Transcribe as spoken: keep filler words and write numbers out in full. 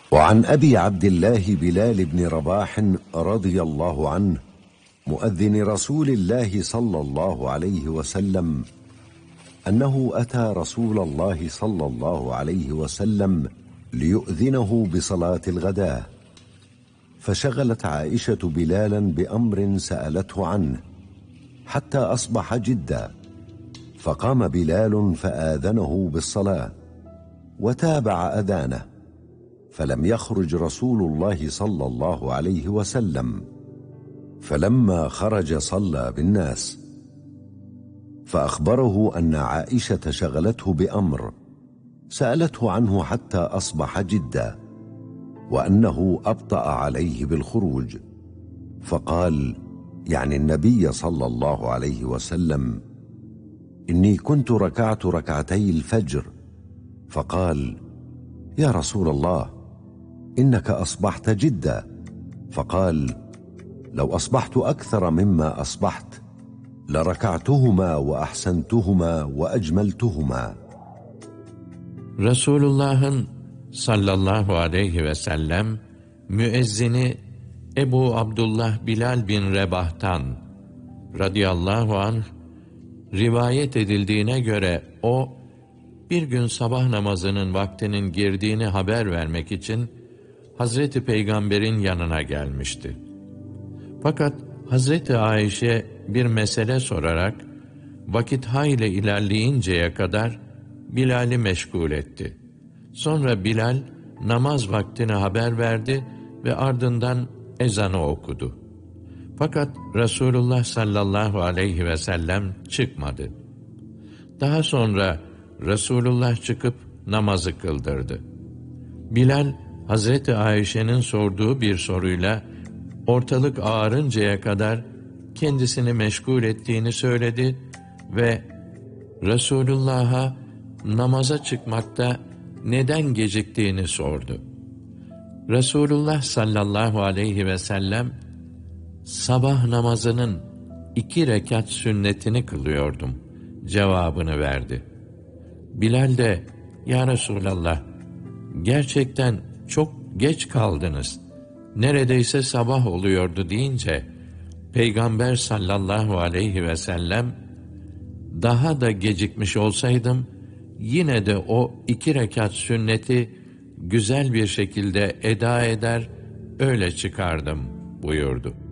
وعن أبي عبد الله بلال بن رباح رضي الله عنه مؤذن رسول الله صلى الله عليه وسلم أنه أتى رسول الله صلى الله عليه وسلم ليؤذنه بصلاة الغداة، فشغلت عائشة بلالا بأمر سألته عنه حتى أصبح جدا، فقام بلال فآذنه بالصلاة وتابع أذانه، فلم يخرج رسول الله صلى الله عليه وسلم، فلما خرج صلى بالناس، فأخبره أن عائشة شغلته بأمر سألته عنه حتى أصبح جدا، وأنه أبطأ عليه بالخروج، فقال يعني النبي صلى الله عليه وسلم: إني كنت ركعت ركعتي الفجر، فقال: يا رسول الله إنك أصبحت جدا، فقال: لو أصبحت أكثر مما أصبحت لركعتهما وأحسنتهما وأجملتهما. Resulullah'ın sallallahu aleyhi ve sellem müezzini Ebu Abdullah Bilal bin Rebah'tan radıyallahu anh rivayet edildiğine göre o bir gün sabah namazının vaktinin girdiğini haber vermek için Hazreti Peygamber'in yanına gelmişti. Fakat Hazreti Ayşe bir mesele sorarak vakit hayli ilerleyinceye kadar Bilal'i meşgul etti. Sonra Bilal namaz vaktini haber verdi ve ardından ezanı okudu. Fakat Resulullah sallallahu aleyhi ve sellem çıkmadı. Daha sonra Resulullah çıkıp namazı kıldırdı. Bilal, Hazreti Ayşe'nin sorduğu bir soruyla ortalık ağarıncaya kadar kendisini meşgul ettiğini söyledi ve Resulullah'a namaza çıkmakta neden geciktiğini sordu. Resulullah sallallahu aleyhi ve sellem, sabah namazının iki rekat sünnetini kılıyordum cevabını verdi. Bilal de, ya Resulallah, gerçekten çok geç kaldınız, neredeyse sabah oluyordu deyince, Peygamber sallallahu aleyhi ve sellem, daha da gecikmiş olsaydım, yine de o iki rekat sünneti güzel bir şekilde eda eder, öyle çıkardım buyurdu.